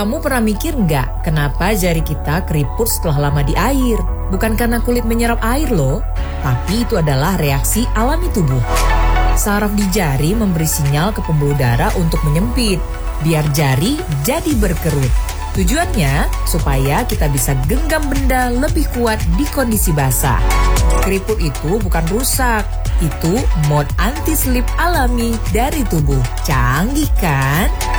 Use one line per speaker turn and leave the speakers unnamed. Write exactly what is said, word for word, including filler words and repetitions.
Kamu pernah mikir nggak kenapa jari kita keriput setelah lama di air? Bukan karena kulit menyerap air loh, tapi itu adalah reaksi alami tubuh. Saraf di jari memberi sinyal ke pembuluh darah untuk menyempit, biar jari jadi berkerut. Tujuannya supaya kita bisa genggam benda lebih kuat di kondisi basah. Keriput itu bukan rusak, itu mode anti-slip alami dari tubuh. Canggih kan?